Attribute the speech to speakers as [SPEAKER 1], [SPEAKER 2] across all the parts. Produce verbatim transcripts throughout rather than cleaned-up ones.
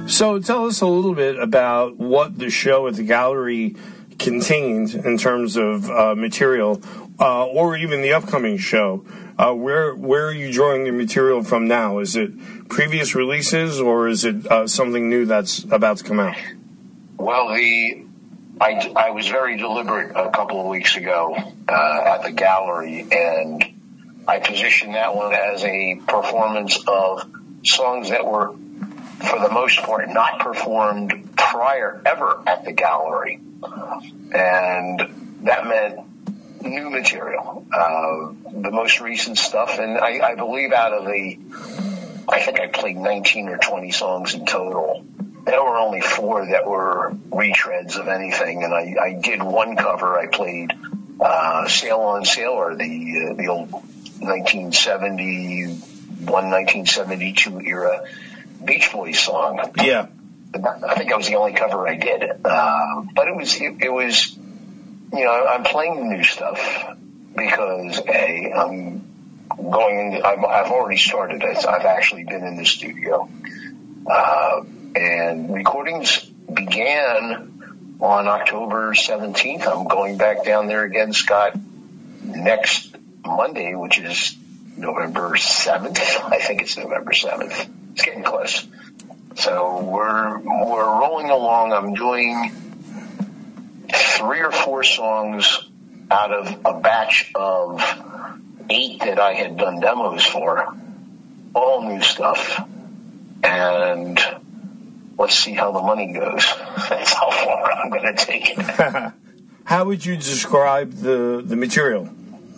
[SPEAKER 1] So tell us a little bit about what the show at the gallery contained in terms of uh, material, uh, or even the upcoming show. Uh, where where are you drawing the material from now? Is it previous releases, or is it uh, something new that's about to come out?
[SPEAKER 2] Well, the I, I was very deliberate a couple of weeks ago uh, at the gallery, and I positioned that one as a performance of songs that were, for the most part, not performed prior ever at the gallery. And that meant new material, uh, the most recent stuff. And I, I believe out of the, I think I played nineteen or twenty songs in total. There were only four that were retreads of anything. And I, I did one cover. I played uh, Sail on Sailor, the, uh, the old nineteen seventy-one, nineteen seventy-two era Beach Boys song.
[SPEAKER 1] Yeah.
[SPEAKER 2] I think that was the only cover I did. Uh, but it was, it, it was, you know, I'm playing the new stuff because, A, I'm going, in, I've, I've already started. I've actually been in the studio. Uh, and recordings began on October seventeenth. I'm going back down there again, Scott, next Monday, which is November seventh. I think it's November seventh. It's getting close. So we're we're rolling along. I'm doing three or four songs out of a batch of eight that I had done demos for, all new stuff. And let's see how the money goes. That's how far I'm going to take it.
[SPEAKER 1] How would you describe the, the material?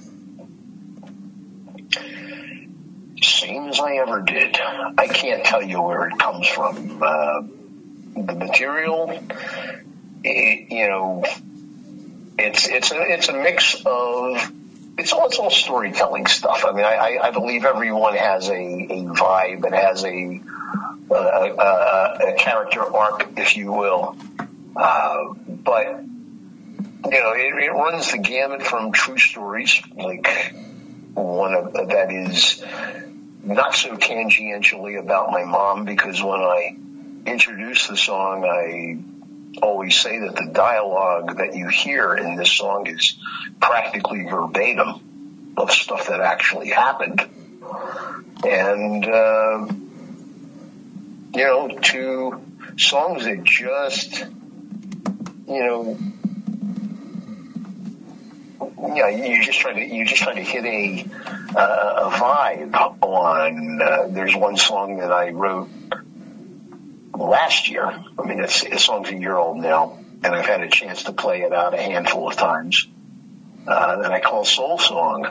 [SPEAKER 2] Same as I ever did. I can't tell you where it comes from. Uh, the material, it, you know, it's it's a it's a mix of it's all it's all storytelling stuff. I mean, I, I believe everyone has a, a vibe and has a a, a a character arc, if you will. Uh, but you know, it, it runs the gamut from true stories, like one of that is not so tangentially about my mom, because when I introduce the song, I always say that the dialogue that you hear in this song is practically verbatim of stuff that actually happened. And, uh, you know, to songs that just, you know, yeah, you just try to you just try to hit a uh, a vibe on. Uh, there's one song that I wrote last year. I mean, it's the song's a year old now, and I've had a chance to play it out a handful of times. Uh, that I call Soul Song,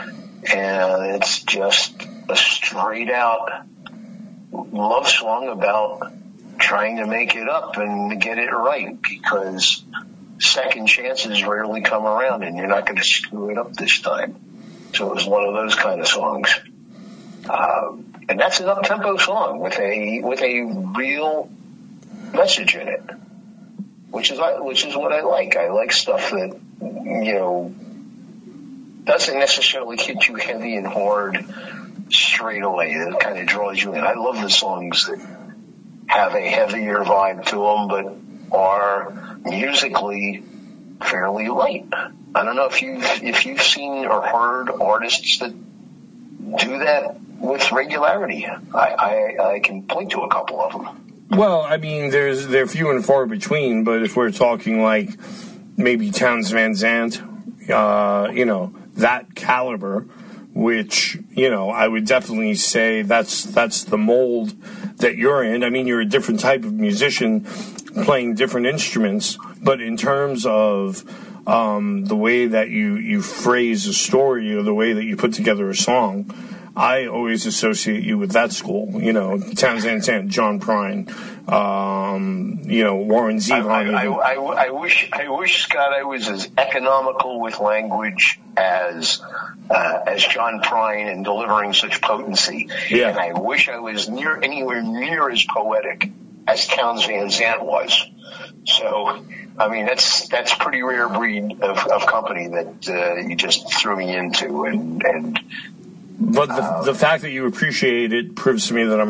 [SPEAKER 2] and it's just a straight out love song about trying to make it up and get it right, because second chances rarely come around, and you're not going to screw it up this time. So it was one of those kind of songs, uh, and that's an up-tempo song with a with a real message in it, which is which is what I like. I like stuff that, you know, doesn't necessarily hit you heavy and hard straight away. That kind of draws you in. I love the songs that have a heavier vibe to them, but are musically fairly light. I don't know if you've if you've seen or heard artists that do that with regularity. I, I, I can point to a couple of them.
[SPEAKER 1] Well, I mean, there's they're few and far between. But if we're talking like maybe Townes Van Zandt, uh, you know, that caliber, which, you know, I would definitely say that's that's the mold that you're in. I mean, you're a different type of musician playing different instruments, but in terms of um, the way that you, you phrase a story or the way that you put together a song, I always associate you with that school. You know, Townes Van Zandt, John Prine, um, you know, Warren Zevon.
[SPEAKER 2] I, I, I, I wish, I wish, Scott, I was as economical with language as uh, as John Prine in delivering such potency.
[SPEAKER 1] Yeah.
[SPEAKER 2] And I wish I was near anywhere near as poetic as Townes Van Zandt was. So, I mean, that's that's pretty rare breed of, of company that uh, you just threw me into, and and.
[SPEAKER 1] But the, uh, the fact that you appreciate it proves to me that I'm